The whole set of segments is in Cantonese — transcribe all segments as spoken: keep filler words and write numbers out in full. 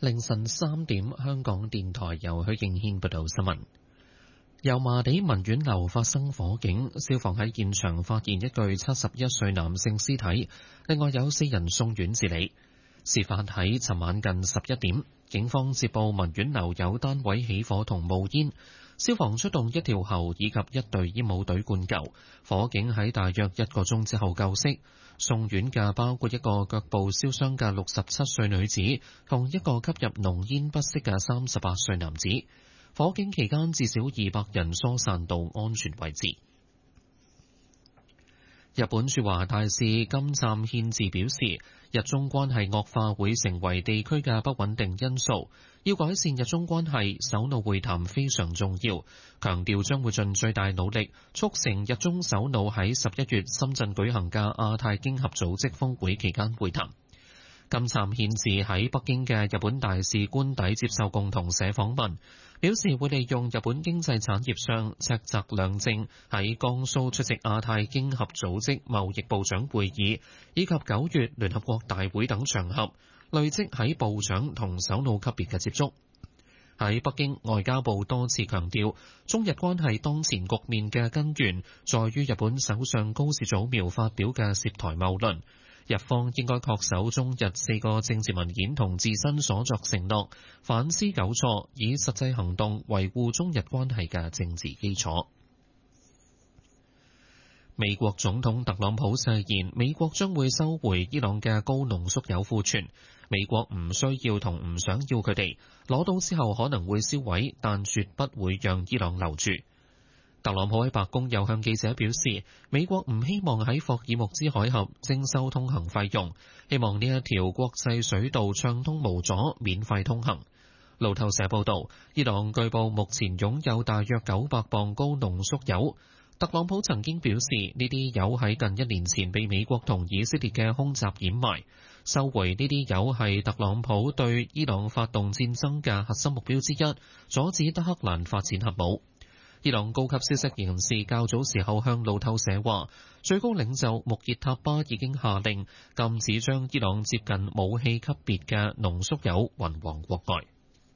凌晨三點，香港電台由許敬軒報道新聞。油麻地文苑樓發生火警，消防喺現場發現一具七十一歲男性屍體，另外有四人送院治理。事發喺尋晚近十一點，警方接報文苑樓有單位起火同冒煙，消防出動一條喉以及一隊煙霧隊灌救，火警喺大約一個鐘之後救熄。送院嘅包括一個腳部燒傷嘅六十七歲女子，同一個吸入濃煙不適嘅三十八歲男子。火警期間至少二百人疏散到安全位置。日本駐華大使金站憲治表示，日中關係惡化會成為地區嘅不穩定因素，要改善日中關係，首腦會談非常重要，強調將會盡最大努力促成日中首腦喺十一月深圳舉行嘅亞太經合組織峰會期間會談。金站憲治喺北京嘅日本大使官邸接受共同社訪問，表示會利用日本經濟產業相赤澤亮正喺江蘇出席亞太經合組織貿易部長會議以及九月聯合國大會等場合，累積喺部長同首腦級別嘅接觸。喺北京，外交部多次強調，中日關係當前局面嘅根源在於日本首相高市早苗發表嘅涉台謬論。日方應該恪守中日四個政治文件同自身所作承諾，反思糾錯，以實際行動維護中日關係嘅政治基礎。美國總統特朗普誓言，美國將會收回伊朗嘅高濃縮鈾庫存，美國唔需要同唔想要佢哋，攞到之後可能會銷毀，但絕不會讓伊朗留住。特朗普喺白宮又向記者表示，美國唔希望喺霍爾木茲海峽徵收通行費用，希望呢一條國際水道暢通無阻，免費通行。路透社報道，伊朗據報目前擁有大約九百磅高濃縮鈾。特朗普曾經表示，呢啲鈾喺近一年前被美國同以色列嘅空襲掩埋，收回呢啲鈾係特朗普對伊朗發動戰爭嘅核心目標之一，阻止德黑蘭發展核武。伊朗高級消息人士較早時候向路透社話，最高領袖穆熱塔巴已經下令禁止將伊朗接近武器級別嘅濃縮鈾運往國外。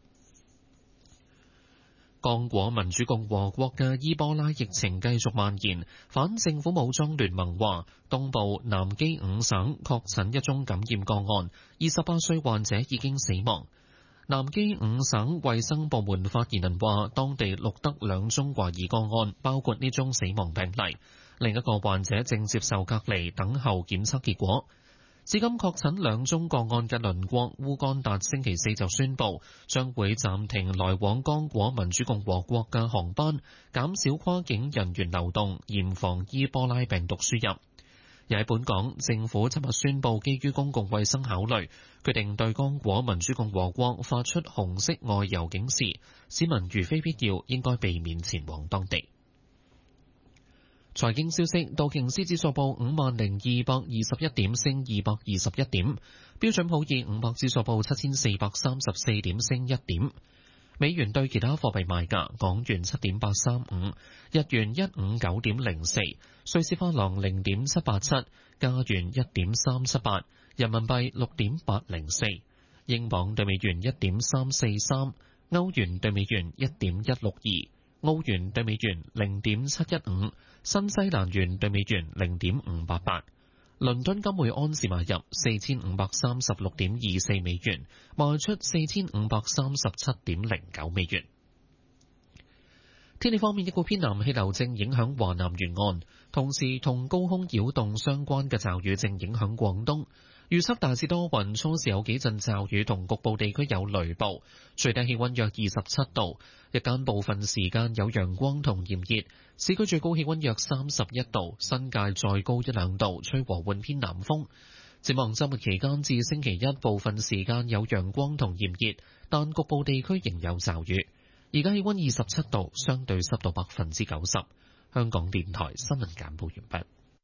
剛果民主共和國嘅伊波拉疫情繼續蔓延，反政府武裝聯盟話，東部南基五省確診一宗感染個案，二十八歲患者已經死亡。南基五省衛生部門發言人話，當地錄得兩宗懷疑個案，包括呢宗死亡病例。另一個患者正接受隔離，等候檢測結果。至今確診兩宗個案嘅鄰國烏干達星期四就宣布，將會暫停來往剛果民主共和國嘅航班，減少跨境人員流動，嚴防伊波拉病毒輸入。而喺本港，政府尋日宣布，基於公共衛生考慮，決定對剛果民主共和國發出紅色外遊警示，市民如非必要，應該避免前往當地。財經消息，道瓊斯指數報五萬零二百二十一點，升二百二十一點；標準普爾五百指數報七千四百三十四點，升一點。美元對其他貨幣賣價：港元七點八三五，日元一五九點零四，瑞士法郎零點七八七，加元一點三七八，人民幣六點八零四，英鎊對美元一點三四三，歐元對美元一點一六二，澳元對美元零點七一五，新西蘭元對美元零點五八八。倫敦金每安士買入四千五百三十六點二四美元，賣出四千五百三十七點零九美元。天氣方面，一股偏南氣流正影響華南沿岸，同時同高空擾動相關嘅驟雨正影響廣東。預測大致多雲，初時有幾陣驟雨，同局部地區有雷暴。最低氣溫約二十七度，日間部分時間有陽光同炎熱。市區最高氣溫約三十一度，新界再高一兩度，吹和緩偏南風。展望周末期間至星期一，部分時間有陽光同炎熱，但局部地區仍有驟雨。而家氣溫二十七度，相對濕度百分之九十。香港電台新聞簡報完畢。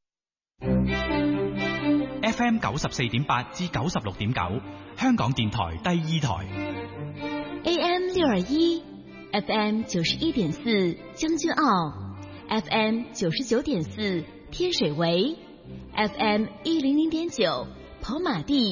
F M 九十四點八至九十六點九，香港電台第二台。 A M 六二一 ，F M 九十一點四將軍澳 ，F M 九十九點四天水圍 ，F M 一零零點九跑馬地。